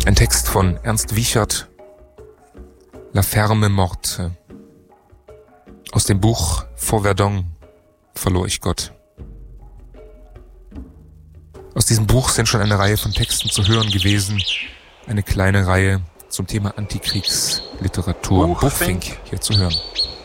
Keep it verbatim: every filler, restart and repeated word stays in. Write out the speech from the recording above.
Ein Text von Ernst Wiechert, La Ferme Morte. Aus dem Buch Vor Verdun verlor ich Gott. Aus diesem Buch sind schon eine Reihe von Texten zu hören gewesen. Eine kleine Reihe zum Thema Antikriegsliteratur. Buchfink hier zu hören.